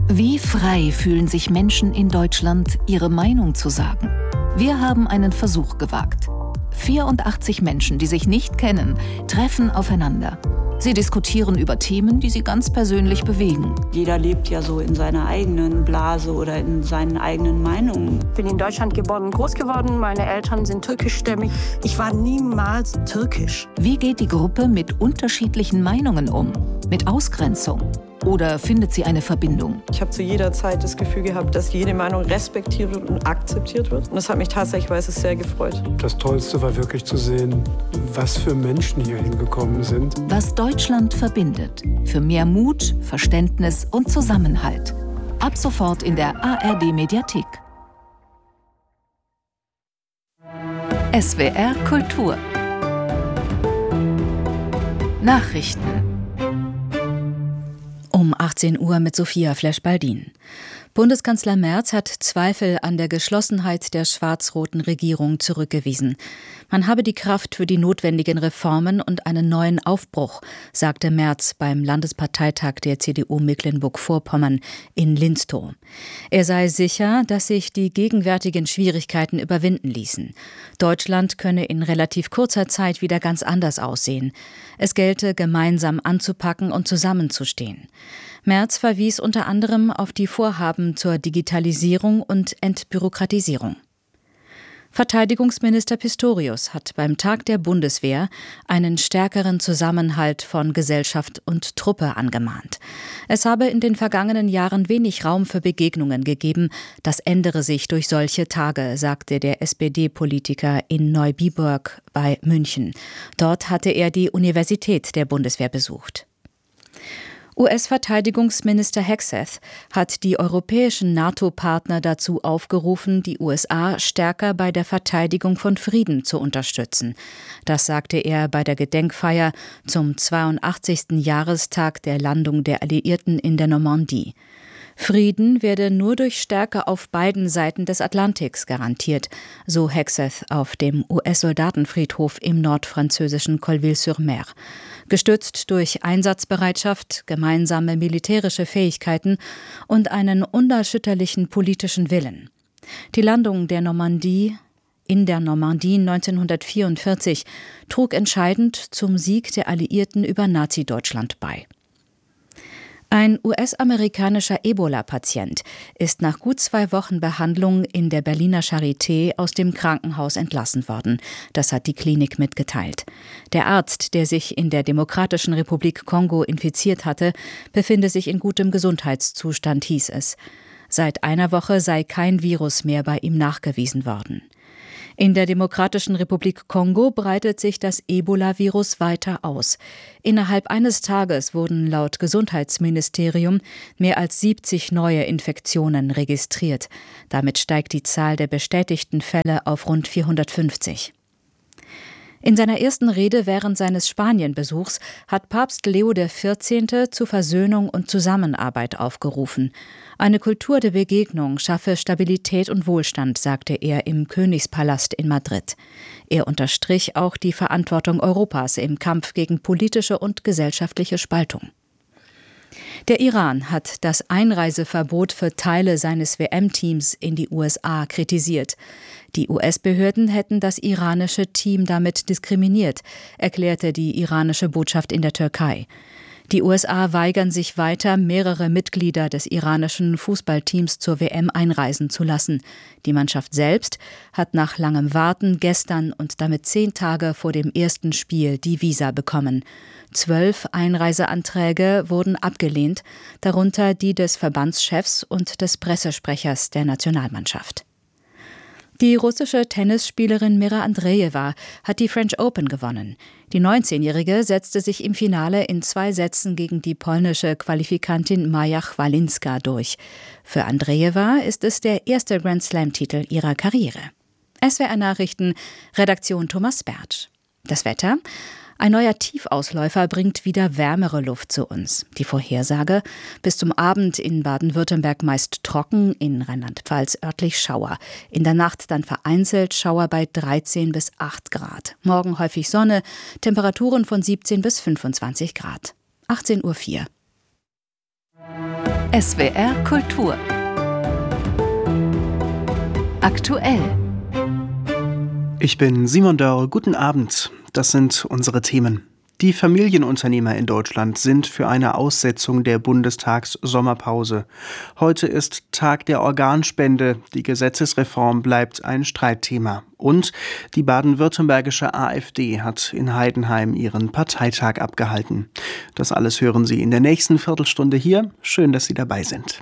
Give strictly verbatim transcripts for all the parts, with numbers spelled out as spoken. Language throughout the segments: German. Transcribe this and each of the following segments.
Wie frei fühlen sich Menschen in Deutschland, ihre Meinung zu sagen? Wir haben einen Versuch gewagt. vierundachtzig Menschen, die sich nicht kennen, treffen aufeinander. Sie diskutieren über Themen, die sie ganz persönlich bewegen. Jeder lebt ja so in seiner eigenen Blase oder in seinen eigenen Meinungen. Ich bin in Deutschland geboren und groß geworden. Meine Eltern sind türkischstämmig. Ich war niemals türkisch. Wie geht die Gruppe mit unterschiedlichen Meinungen um? Mit Ausgrenzung? Oder findet sie eine Verbindung? Ich habe zu jeder Zeit das Gefühl gehabt, dass jede Meinung respektiert wird und akzeptiert wird. Und das hat mich tatsächlich sehr gefreut. Das Tollste war wirklich zu sehen, was für Menschen hier hingekommen sind. Was Deutschland verbindet. Für mehr Mut, Verständnis und Zusammenhalt. Ab sofort in der A R D-Mediathek. S W R Kultur. Nachrichten. Um achtzehn Uhr mit Sophia Flesch-Baldin. Bundeskanzler Merz hat Zweifel an der Geschlossenheit der schwarz-roten Regierung zurückgewiesen. Man habe die Kraft für die notwendigen Reformen und einen neuen Aufbruch, sagte Merz beim Landesparteitag der C D U Mecklenburg-Vorpommern in Linstow. Er sei sicher, dass sich die gegenwärtigen Schwierigkeiten überwinden ließen. Deutschland könne in relativ kurzer Zeit wieder ganz anders aussehen. Es gelte, gemeinsam anzupacken und zusammenzustehen. Merz verwies unter anderem auf die Vorhaben zur Digitalisierung und Entbürokratisierung. Verteidigungsminister Pistorius hat beim Tag der Bundeswehr einen stärkeren Zusammenhalt von Gesellschaft und Truppe angemahnt. Es habe in den vergangenen Jahren wenig Raum für Begegnungen gegeben. Das ändere sich durch solche Tage, sagte der S P D-Politiker in Neubiberg bei München. Dort hatte er die Universität der Bundeswehr besucht. U S-Verteidigungsminister Hegseth hat die europäischen NATO-Partner dazu aufgerufen, die U S A stärker bei der Verteidigung von Frieden zu unterstützen. Das sagte er bei der Gedenkfeier zum zweiundachtzigsten Jahrestag der Landung der Alliierten in der Normandie. Frieden werde nur durch Stärke auf beiden Seiten des Atlantiks garantiert, so Hegseth auf dem U S-Soldatenfriedhof im nordfranzösischen Colleville-sur-Mer. Gestützt durch Einsatzbereitschaft, gemeinsame militärische Fähigkeiten und einen unerschütterlichen politischen Willen. Die Landung der Normandie in der Normandie neunzehnhundertvierundvierzig trug entscheidend zum Sieg der Alliierten über Nazi-Deutschland bei. Ein U S-amerikanischer Ebola-Patient ist nach gut zwei Wochen Behandlung in der Berliner Charité aus dem Krankenhaus entlassen worden. Das hat die Klinik mitgeteilt. Der Arzt, der sich in der Demokratischen Republik Kongo infiziert hatte, befinde sich in gutem Gesundheitszustand, hieß es. Seit einer Woche sei kein Virus mehr bei ihm nachgewiesen worden. In der Demokratischen Republik Kongo breitet sich das Ebola-Virus weiter aus. Innerhalb eines Tages wurden laut Gesundheitsministerium mehr als siebzig neue Infektionen registriert. Damit steigt die Zahl der bestätigten Fälle auf rund vierhundertfünfzig. In seiner ersten Rede während seines Spanienbesuchs hat Papst Leo der vierzehnte zu Versöhnung und Zusammenarbeit aufgerufen. Eine Kultur der Begegnung schaffe Stabilität und Wohlstand, sagte er im Königspalast in Madrid. Er unterstrich auch die Verantwortung Europas im Kampf gegen politische und gesellschaftliche Spaltung. Der Iran hat das Einreiseverbot für Teile seines W M-Teams in die U S A kritisiert. Die U S-Behörden hätten das iranische Team damit diskriminiert, erklärte die iranische Botschaft in der Türkei. Die U S A weigern sich weiter, mehrere Mitglieder des iranischen Fußballteams zur W M einreisen zu lassen. Die Mannschaft selbst hat nach langem Warten gestern und damit zehn Tage vor dem ersten Spiel die Visa bekommen. Zwölf Einreiseanträge wurden abgelehnt, darunter die des Verbandschefs und des Pressesprechers der Nationalmannschaft. Die russische Tennisspielerin Mira Andrejewa hat die French Open gewonnen. Die neunzehnjährige setzte sich im Finale in zwei Sätzen gegen die polnische Qualifikantin Maja Chwalinska durch. Für Andrejewa ist es der erste Grand-Slam-Titel ihrer Karriere. S W R Nachrichten, Redaktion Thomas Bertsch. Das Wetter: Ein neuer Tiefausläufer bringt wieder wärmere Luft zu uns. Die Vorhersage: bis zum Abend in Baden-Württemberg meist trocken, in Rheinland-Pfalz örtlich Schauer. In der Nacht dann vereinzelt Schauer bei dreizehn bis acht Grad. Morgen häufig Sonne, Temperaturen von siebzehn bis fünfundzwanzig Grad. achtzehn Uhr vier. S W R Kultur. Aktuell. Ich bin Simon Dörr. Guten Abend. Das sind unsere Themen. Die Familienunternehmer in Deutschland sind für eine Aussetzung der Bundestags-Sommerpause. Heute ist Tag der Organspende. Die Gesetzesreform bleibt ein Streitthema. Und die baden-württembergische AfD hat in Heidenheim ihren Parteitag abgehalten. Das alles hören Sie in der nächsten Viertelstunde hier. Schön, dass Sie dabei sind.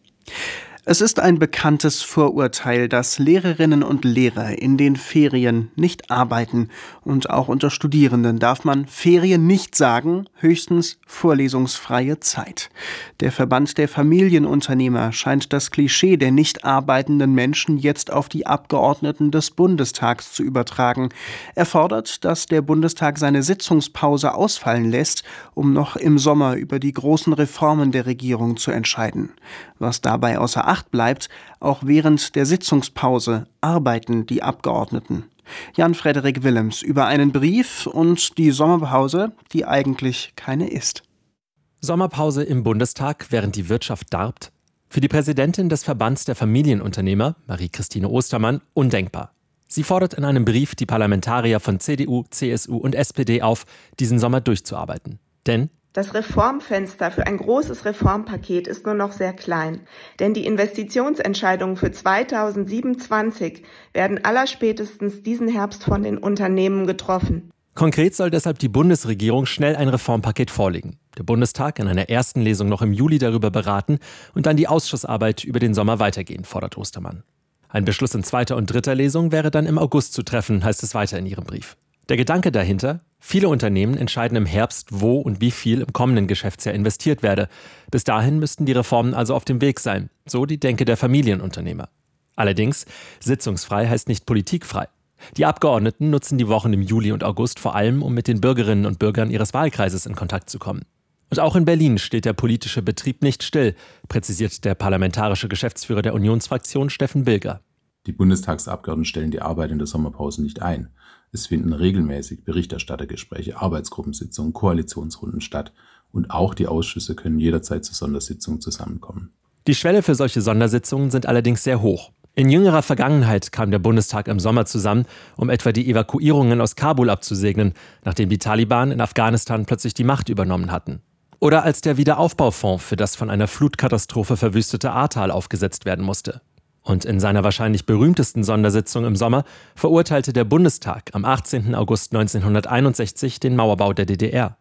Es ist ein bekanntes Vorurteil, dass Lehrerinnen und Lehrer in den Ferien nicht arbeiten. Und auch unter Studierenden darf man Ferien nicht sagen, höchstens vorlesungsfreie Zeit. Der Verband der Familienunternehmer scheint das Klischee der nicht arbeitenden Menschen jetzt auf die Abgeordneten des Bundestags zu übertragen. Er fordert, dass der Bundestag seine Sitzungspause ausfallen lässt, um noch im Sommer über die großen Reformen der Regierung zu entscheiden. Was dabei außer Acht bleibt, auch während der Sitzungspause arbeiten die Abgeordneten. Jan-Frederik Willems über einen Brief und die Sommerpause, die eigentlich keine ist. Sommerpause im Bundestag, während die Wirtschaft darbt? Für die Präsidentin des Verbands der Familienunternehmer, Marie-Christine Ostermann, undenkbar. Sie fordert in einem Brief die Parlamentarier von C D U, C S U und S P D auf, diesen Sommer durchzuarbeiten. Denn das Reformfenster für ein großes Reformpaket ist nur noch sehr klein, denn die Investitionsentscheidungen für zweitausendsiebenundzwanzig werden allerspätestens diesen Herbst von den Unternehmen getroffen. Konkret soll deshalb die Bundesregierung schnell ein Reformpaket vorlegen. Der Bundestag in einer ersten Lesung noch im Juli darüber beraten und dann die Ausschussarbeit über den Sommer weitergehen, fordert Ostermann. Ein Beschluss in zweiter und dritter Lesung wäre dann im August zu treffen, heißt es weiter in ihrem Brief. Der Gedanke dahinter: Viele Unternehmen entscheiden im Herbst, wo und wie viel im kommenden Geschäftsjahr investiert werde. Bis dahin müssten die Reformen also auf dem Weg sein. So die Denke der Familienunternehmer. Allerdings, sitzungsfrei heißt nicht politikfrei. Die Abgeordneten nutzen die Wochen im Juli und August vor allem, um mit den Bürgerinnen und Bürgern ihres Wahlkreises in Kontakt zu kommen. Und auch in Berlin steht der politische Betrieb nicht still, präzisiert der parlamentarische Geschäftsführer der Unionsfraktion Steffen Bilger. Die Bundestagsabgeordneten stellen die Arbeit in der Sommerpause nicht ein. Es finden regelmäßig Berichterstattergespräche, Arbeitsgruppensitzungen, Koalitionsrunden statt und auch die Ausschüsse können jederzeit zu Sondersitzungen zusammenkommen. Die Schwelle für solche Sondersitzungen sind allerdings sehr hoch. In jüngerer Vergangenheit kam der Bundestag im Sommer zusammen, um etwa die Evakuierungen aus Kabul abzusegnen, nachdem die Taliban in Afghanistan plötzlich die Macht übernommen hatten. Oder als der Wiederaufbaufonds für das von einer Flutkatastrophe verwüstete Ahrtal aufgesetzt werden musste. Und in seiner wahrscheinlich berühmtesten Sondersitzung im Sommer verurteilte der Bundestag am achtzehnten August neunzehnhunderteinundsechzig den Mauerbau der D D R.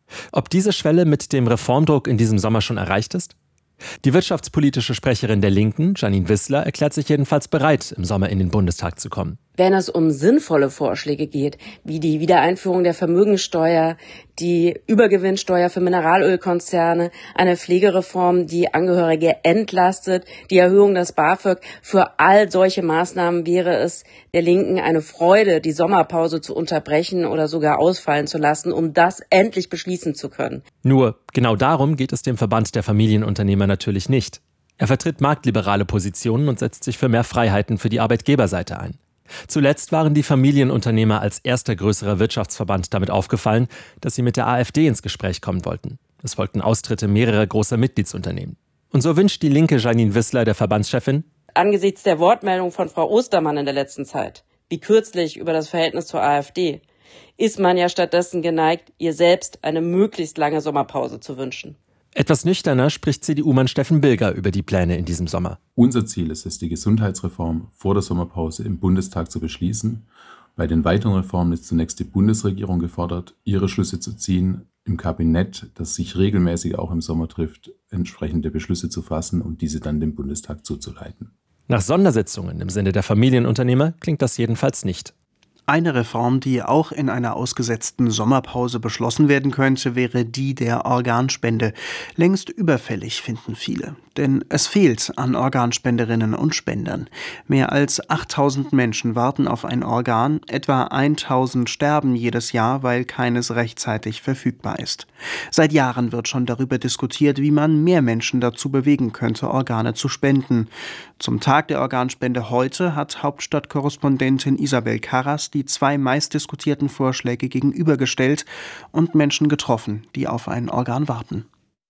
Ob diese Schwelle mit dem Reformdruck in diesem Sommer schon erreicht ist? Die wirtschaftspolitische Sprecherin der Linken, Janine Wissler, erklärt sich jedenfalls bereit, im Sommer in den Bundestag zu kommen. Wenn es um sinnvolle Vorschläge geht, wie die Wiedereinführung der Vermögensteuer, die Übergewinnsteuer für Mineralölkonzerne, eine Pflegereform, die Angehörige entlastet, die Erhöhung des BAföG, für all solche Maßnahmen wäre es der Linken eine Freude, die Sommerpause zu unterbrechen oder sogar ausfallen zu lassen, um das endlich beschließen zu können. Nur genau darum geht es dem Verband der Familienunternehmer natürlich nicht. Er vertritt marktliberale Positionen und setzt sich für mehr Freiheiten für die Arbeitgeberseite ein. Zuletzt waren die Familienunternehmer als erster größerer Wirtschaftsverband damit aufgefallen, dass sie mit der AfD ins Gespräch kommen wollten. Es folgten Austritte mehrerer großer Mitgliedsunternehmen. Und so wünscht die linke Janine Wissler der Verbandschefin: Angesichts der Wortmeldung von Frau Ostermann in der letzten Zeit, wie kürzlich über das Verhältnis zur AfD, ist man ja stattdessen geneigt, ihr selbst eine möglichst lange Sommerpause zu wünschen. Etwas nüchterner spricht C D U-Mann Steffen Bilger über die Pläne in diesem Sommer. Unser Ziel ist es, die Gesundheitsreform vor der Sommerpause im Bundestag zu beschließen. Bei den weiteren Reformen ist zunächst die Bundesregierung gefordert, ihre Schlüsse zu ziehen, im Kabinett, das sich regelmäßig auch im Sommer trifft, entsprechende Beschlüsse zu fassen und diese dann dem Bundestag zuzuleiten. Nach Sondersitzungen im Sinne der Familienunternehmer klingt das jedenfalls nicht. Eine Reform, die auch in einer ausgesetzten Sommerpause beschlossen werden könnte, wäre die der Organspende. Längst überfällig, finden viele. Denn es fehlt an Organspenderinnen und Spendern. Mehr als achttausend Menschen warten auf ein Organ, etwa tausend sterben jedes Jahr, weil keines rechtzeitig verfügbar ist. Seit Jahren wird schon darüber diskutiert, wie man mehr Menschen dazu bewegen könnte, Organe zu spenden. Zum Tag der Organspende heute hat Hauptstadtkorrespondentin Isabel Karras die zwei meistdiskutierten Vorschläge gegenübergestellt und Menschen getroffen, die auf ein Organ warten.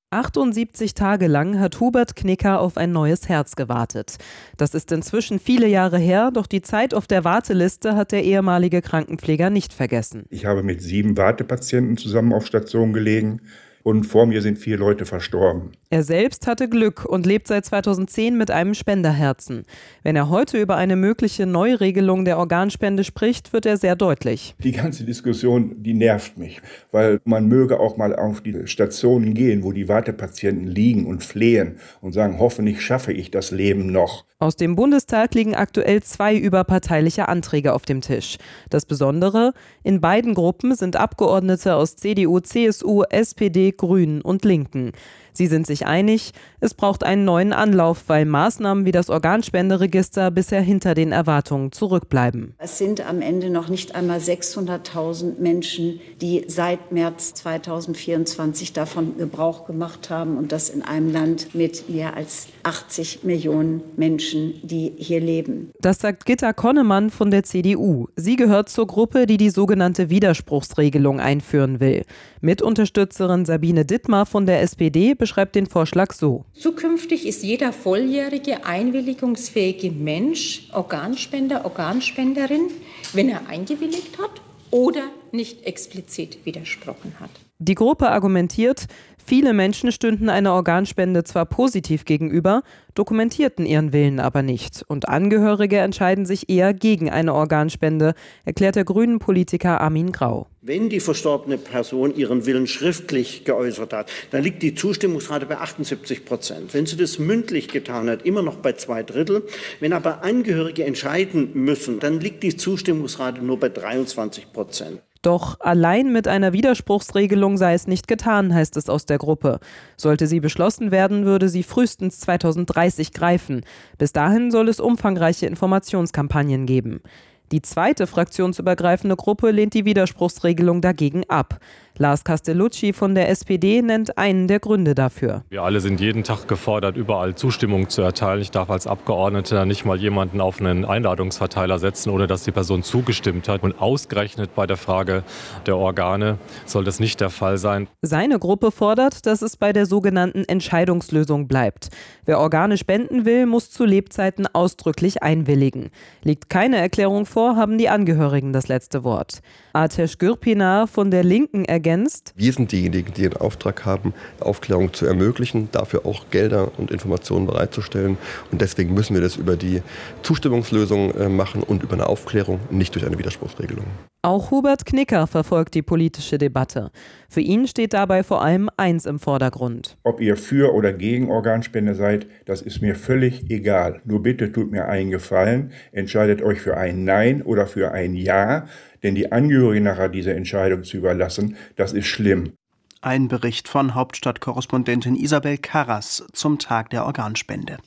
achtundsiebzig Tage lang hat Hubert Knicker auf ein neues Herz gewartet. Das ist inzwischen viele Jahre her, doch die Zeit auf der Warteliste hat der ehemalige Krankenpfleger nicht vergessen. Ich habe mit sieben Wartepatienten zusammen auf Station gelegen. Und vor mir sind vier Leute verstorben. Er selbst hatte Glück und lebt seit zweitausendzehn mit einem Spenderherzen. Wenn er heute über eine mögliche Neuregelung der Organspende spricht, wird er sehr deutlich. Die ganze Diskussion, die nervt mich, weil man möge auch mal auf die Stationen gehen, wo die Wartepatienten liegen und flehen und sagen, hoffentlich schaffe ich das Leben noch. Aus dem Bundestag liegen aktuell zwei überparteiliche Anträge auf dem Tisch. Das Besondere, in beiden Gruppen sind Abgeordnete aus C D U, C S U, S P D, Grünen und Linken. Sie sind sich einig, es braucht einen neuen Anlauf, weil Maßnahmen wie das Organspenderegister bisher hinter den Erwartungen zurückbleiben. Es sind am Ende noch nicht einmal sechshunderttausend Menschen, die seit März zweitausendvierundzwanzig davon Gebrauch gemacht haben und das in einem Land mit mehr als achtzig Millionen Menschen, die hier leben. Das sagt Gitta Konnemann von der C D U. Sie gehört zur Gruppe, die die sogenannte Widerspruchsregelung einführen will. Mitunterstützerin Sabine Dittmar von der S P D beschreibt den Vorschlag so. Zukünftig ist jeder volljährige, einwilligungsfähige Mensch Organspender, Organspenderin, wenn er eingewilligt hat oder nicht explizit widersprochen hat. Die Gruppe argumentiert, viele Menschen stünden einer Organspende zwar positiv gegenüber, dokumentierten ihren Willen aber nicht. Und Angehörige entscheiden sich eher gegen eine Organspende, erklärt der Grünen-Politiker Armin Grau. Wenn die verstorbene Person ihren Willen schriftlich geäußert hat, dann liegt die Zustimmungsrate bei achtundsiebzig Prozent. Wenn sie das mündlich getan hat, immer noch bei zwei Drittel. Wenn aber Angehörige entscheiden müssen, dann liegt die Zustimmungsrate nur bei dreiundzwanzig Prozent. Doch allein mit einer Widerspruchsregelung sei es nicht getan, heißt es aus der Gruppe. Sollte sie beschlossen werden, würde sie frühestens zweitausenddreißig greifen. Bis dahin soll es umfangreiche Informationskampagnen geben. Die zweite fraktionsübergreifende Gruppe lehnt die Widerspruchsregelung dagegen ab. Lars Castellucci von der S P D nennt einen der Gründe dafür. Wir alle sind jeden Tag gefordert, überall Zustimmung zu erteilen. Ich darf als Abgeordneter nicht mal jemanden auf einen Einladungsverteiler setzen, ohne dass die Person zugestimmt hat. Und ausgerechnet bei der Frage der Organe soll das nicht der Fall sein. Seine Gruppe fordert, dass es bei der sogenannten Entscheidungslösung bleibt. Wer Organe spenden will, muss zu Lebzeiten ausdrücklich einwilligen. Liegt keine Erklärung vor, haben die Angehörigen das letzte Wort. Ateş Gürpınar von der Linken ergänzt: Wir sind diejenigen, die den Auftrag haben, Aufklärung zu ermöglichen, dafür auch Gelder und Informationen bereitzustellen. Und deswegen müssen wir das über die Zustimmungslösung machen und über eine Aufklärung, nicht durch eine Widerspruchsregelung. Auch Hubert Knicker verfolgt die politische Debatte. Für ihn steht dabei vor allem eins im Vordergrund. Ob ihr für oder gegen Organspende seid, das ist mir völlig egal. Nur bitte tut mir einen Gefallen, entscheidet euch für ein Nein oder für ein Ja, denn die Angehörigen nachher diese Entscheidung zu überlassen, das ist schlimm. Ein Bericht von Hauptstadtkorrespondentin Isabel Karras zum Tag der Organspende.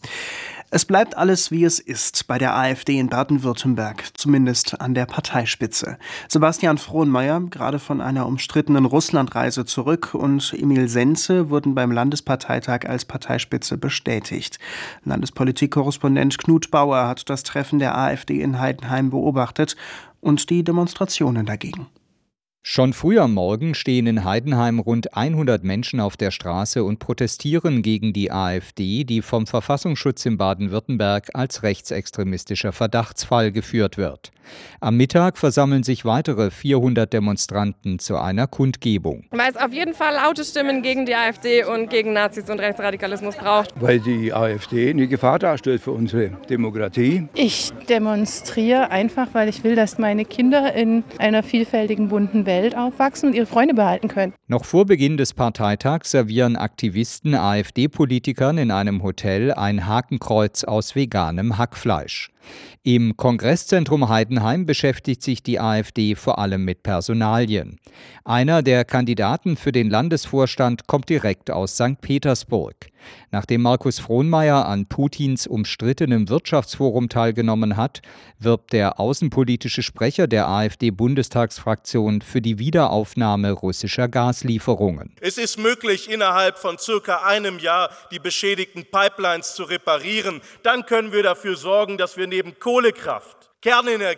Es bleibt alles, wie es ist, bei der AfD in Baden-Württemberg, zumindest an der Parteispitze. Sebastian Frohnmeier, gerade von einer umstrittenen Russlandreise zurück, und Emil Senze wurden beim Landesparteitag als Parteispitze bestätigt. Landespolitikkorrespondent Knut Bauer hat das Treffen der AfD in Heidenheim beobachtet und die Demonstrationen dagegen. Schon früh am Morgen stehen in Heidenheim rund hundert Menschen auf der Straße und protestieren gegen die AfD, die vom Verfassungsschutz in Baden-Württemberg als rechtsextremistischer Verdachtsfall geführt wird. Am Mittag versammeln sich weitere vierhundert Demonstranten zu einer Kundgebung. Weil es auf jeden Fall laute Stimmen gegen die AfD und gegen Nazis und Rechtsradikalismus braucht. Weil die AfD eine Gefahr darstellt für unsere Demokratie. Ich demonstriere einfach, weil ich will, dass meine Kinder in einer vielfältigen, bunten Welt aufwachsen und ihre Freunde behalten können. Noch vor Beginn des Parteitags servieren Aktivisten AfD-Politikern in einem Hotel ein Hakenkreuz aus veganem Hackfleisch. Im Kongresszentrum Heidenheim beschäftigt sich die AfD vor allem mit Personalien. Einer der Kandidaten für den Landesvorstand kommt direkt aus Sankt Petersburg. Nachdem Markus Frohnmeier an Putins umstrittenem Wirtschaftsforum teilgenommen hat, wirbt der außenpolitische Sprecher der AfD-Bundestagsfraktion für die Wiederaufnahme russischer Gaslieferungen. Es ist möglich, innerhalb von circa einem Jahr die beschädigten Pipelines zu reparieren. Dann können wir dafür sorgen, dass wir neben Kohlekraft, Kernenergie,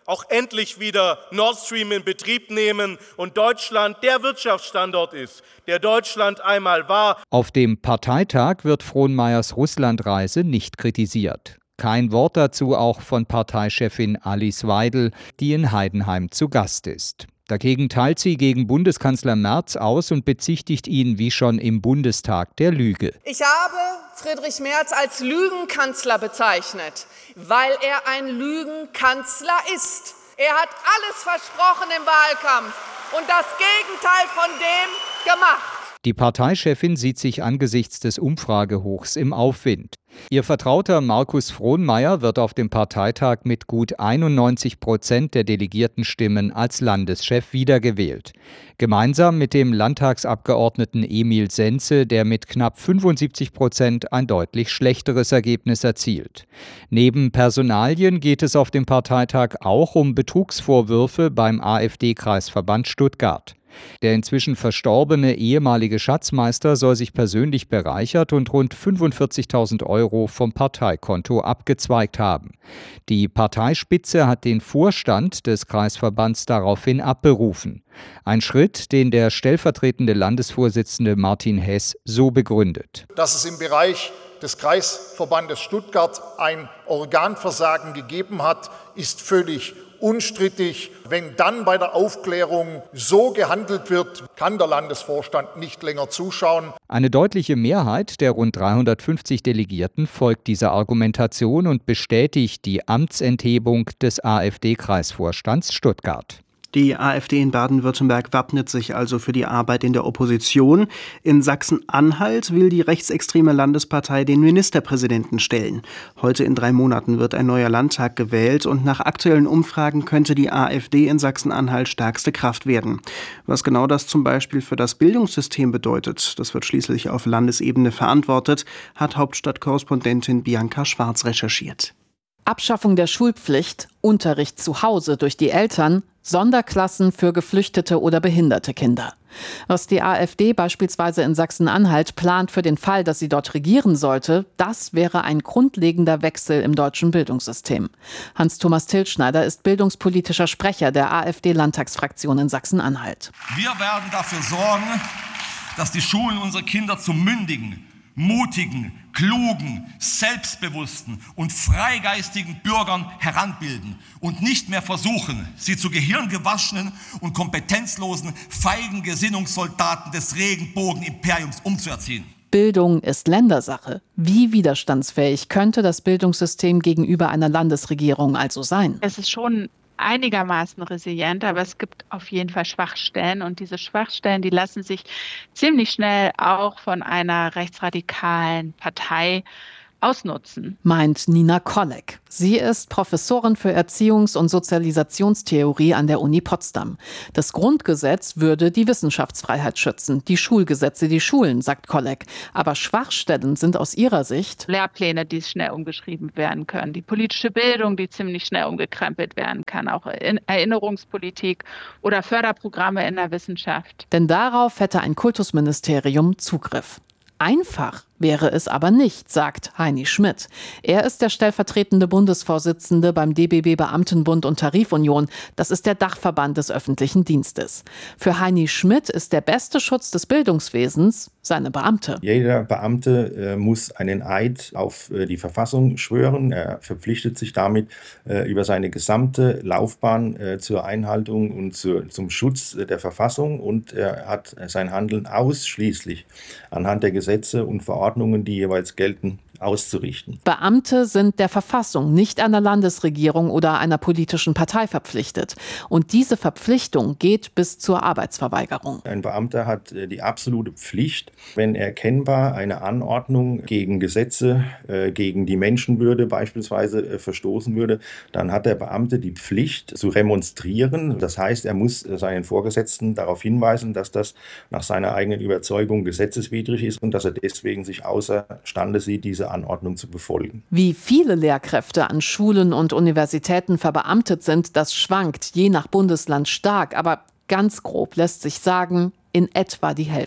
auch endlich wieder Nord Stream in Betrieb nehmen und Deutschland der Wirtschaftsstandort ist, der Deutschland einmal war. Auf dem Parteitag wird Frohnmayers Russlandreise nicht kritisiert. Kein Wort dazu auch von Parteichefin Alice Weidel, die in Heidenheim zu Gast ist. Dagegen teilt sie gegen Bundeskanzler Merz aus und bezichtigt ihn wie schon im Bundestag der Lüge. Ich habe Friedrich Merz als Lügenkanzler bezeichnet, weil er ein Lügenkanzler ist. Er hat alles versprochen im Wahlkampf und das Gegenteil von dem gemacht. Die Parteichefin sieht sich angesichts des Umfragehochs im Aufwind. Ihr Vertrauter Markus Frohnmayer wird auf dem Parteitag mit gut einundneunzig Prozent der Delegiertenstimmen als Landeschef wiedergewählt. Gemeinsam mit dem Landtagsabgeordneten Emil Senze, der mit knapp fünfundsiebzig Prozent ein deutlich schlechteres Ergebnis erzielt. Neben Personalien geht es auf dem Parteitag auch um Betrugsvorwürfe beim AfD-Kreisverband Stuttgart. Der inzwischen verstorbene ehemalige Schatzmeister soll sich persönlich bereichert und rund fünfundvierzigtausend Euro vom Parteikonto abgezweigt haben. Die Parteispitze hat den Vorstand des Kreisverbands daraufhin abberufen. Ein Schritt, den der stellvertretende Landesvorsitzende Martin Hess so begründet. Dass es im Bereich des Kreisverbandes Stuttgart ein Organversagen gegeben hat, ist völlig unstrittig. Wenn dann bei der Aufklärung so gehandelt wird, kann der Landesvorstand nicht länger zuschauen. Eine deutliche Mehrheit der rund dreihundertfünfzig Delegierten folgt dieser Argumentation und bestätigt die Amtsenthebung des AfD-Kreisvorstands Stuttgart. Die AfD in Baden-Württemberg wappnet sich also für die Arbeit in der Opposition. In Sachsen-Anhalt will die rechtsextreme Landespartei den Ministerpräsidenten stellen. Heute in drei Monaten wird ein neuer Landtag gewählt und nach aktuellen Umfragen könnte die AfD in Sachsen-Anhalt stärkste Kraft werden. Was genau das zum Beispiel für das Bildungssystem bedeutet, das wird schließlich auf Landesebene verantwortet, hat Hauptstadtkorrespondentin Bianca Schwarz recherchiert. Abschaffung der Schulpflicht, Unterricht zu Hause durch die Eltern, Sonderklassen für geflüchtete oder behinderte Kinder. Was die AfD beispielsweise in Sachsen-Anhalt plant für den Fall, dass sie dort regieren sollte, das wäre ein grundlegender Wechsel im deutschen Bildungssystem. Hans-Thomas Tilschneider ist bildungspolitischer Sprecher der AfD-Landtagsfraktion in Sachsen-Anhalt. Wir werden dafür sorgen, dass die Schulen unsere Kinder zu mündigen, mutigen, klugen, selbstbewussten und freigeistigen Bürgern heranbilden und nicht mehr versuchen, sie zu gehirngewaschenen und kompetenzlosen, feigen Gesinnungssoldaten des Regenbogenimperiums umzuerziehen. Bildung ist Ländersache. Wie widerstandsfähig könnte das Bildungssystem gegenüber einer Landesregierung also sein? Es ist schon einigermaßen resilient, aber es gibt auf jeden Fall Schwachstellen und diese Schwachstellen, die lassen sich ziemlich schnell auch von einer rechtsradikalen Partei ausnutzen. Meint Nina Kolleg. Sie ist Professorin für Erziehungs- und Sozialisationstheorie an der Uni Potsdam. Das Grundgesetz würde die Wissenschaftsfreiheit schützen, die Schulgesetze die Schulen, sagt Kolleg. Aber Schwachstellen sind aus ihrer Sicht Lehrpläne, die schnell umgeschrieben werden können, die politische Bildung, die ziemlich schnell umgekrempelt werden kann, auch Erinnerungspolitik oder Förderprogramme in der Wissenschaft. Denn darauf hätte ein Kultusministerium Zugriff. Einfach wäre es aber nicht, sagt Heini Schmidt. Er ist der stellvertretende Bundesvorsitzende beim D B B Beamtenbund und Tarifunion. Das ist der Dachverband des öffentlichen Dienstes. Für Heini Schmidt ist der beste Schutz des Bildungswesens seine Beamte. Jeder Beamte äh, muss einen Eid auf äh, die Verfassung schwören. Er verpflichtet sich damit äh, über seine gesamte Laufbahn äh, zur Einhaltung und zur, zum Schutz äh, der Verfassung und er hat sein Handeln ausschließlich anhand der Gesetze und Verordnungen, die jeweils gelten, auszurichten. Beamte sind der Verfassung, nicht einer Landesregierung oder einer politischen Partei verpflichtet. Und diese Verpflichtung geht bis zur Arbeitsverweigerung. Ein Beamter hat die absolute Pflicht, wenn erkennbar eine Anordnung gegen Gesetze, äh, gegen die Menschenwürde beispielsweise äh, verstoßen würde, dann hat der Beamte die Pflicht zu remonstrieren. Das heißt, er muss seinen Vorgesetzten darauf hinweisen, dass das nach seiner eigenen Überzeugung gesetzeswidrig ist und dass er deswegen sich außerstande sieht, diese Anordnung zu befolgen. Wie viele Lehrkräfte an Schulen und Universitäten verbeamtet sind, das schwankt je nach Bundesland stark, aber ganz grob lässt sich sagen, in etwa die Hälfte.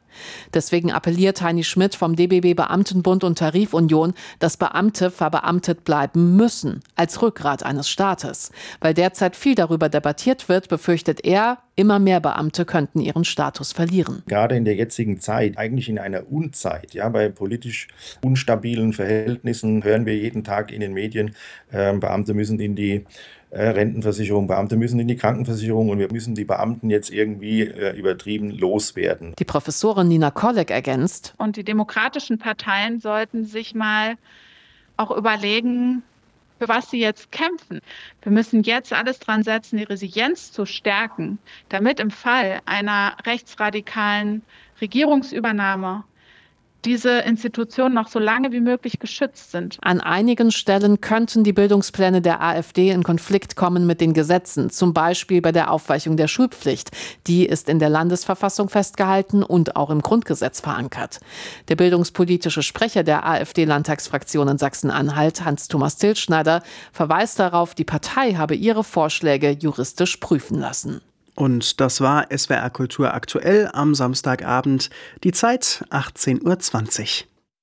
Deswegen appelliert Heini Schmidt vom D B B Beamtenbund und Tarifunion, dass Beamte verbeamtet bleiben müssen, als Rückgrat eines Staates. Weil derzeit viel darüber debattiert wird, befürchtet er, immer mehr Beamte könnten ihren Status verlieren. Gerade in der jetzigen Zeit, eigentlich in einer Unzeit, ja, bei politisch unstabilen Verhältnissen hören wir jeden Tag in den Medien, äh, Beamte müssen in die äh, Rentenversicherung, Beamte müssen in die Krankenversicherung und wir müssen die Beamten jetzt irgendwie äh, übertrieben loswerden. Die Professorin Nina Korlek ergänzt: Und die demokratischen Parteien sollten sich mal auch überlegen, für was sie jetzt kämpfen. Wir müssen jetzt alles dran setzen, die Resilienz zu stärken, damit im Fall einer rechtsradikalen Regierungsübernahme diese Institutionen noch so lange wie möglich geschützt sind. An einigen Stellen könnten die Bildungspläne der AfD in Konflikt kommen mit den Gesetzen, zum Beispiel bei der Aufweichung der Schulpflicht. Die ist in der Landesverfassung festgehalten und auch im Grundgesetz verankert. Der bildungspolitische Sprecher der AfD-Landtagsfraktion in Sachsen-Anhalt, Hans-Thomas Tilschneider, verweist darauf, die Partei habe ihre Vorschläge juristisch prüfen lassen. Und das war S W R Kultur aktuell am Samstagabend. Die Zeit achtzehn Uhr zwanzig.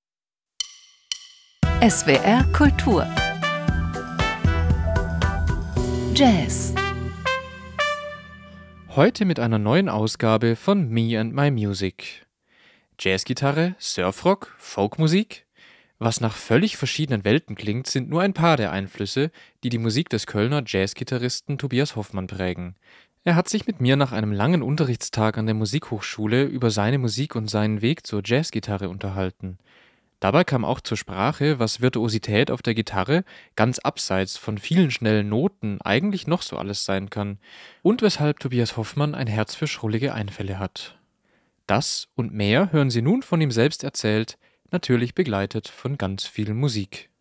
S W R Kultur Jazz. Heute mit einer neuen Ausgabe von Me and My Music. Jazzgitarre, Surfrock, Folkmusik? Was nach völlig verschiedenen Welten klingt, sind nur ein paar der Einflüsse, die die Musik des Kölner Jazzgitarristen Tobias Hoffmann prägen. Er hat sich mit mir nach einem langen Unterrichtstag an der Musikhochschule über seine Musik und seinen Weg zur Jazzgitarre unterhalten. Dabei kam auch zur Sprache, was Virtuosität auf der Gitarre, ganz abseits von vielen schnellen Noten, eigentlich noch so alles sein kann und weshalb Tobias Hoffmann ein Herz für schrullige Einfälle hat. Das und mehr hören Sie nun von ihm selbst erzählt, natürlich begleitet von ganz viel Musik.